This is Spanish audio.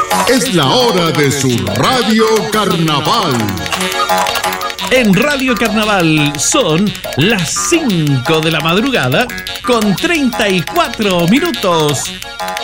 Es la hora de su Radio Carnaval. En Radio Carnaval son las 5 de la madrugada con 34 minutos.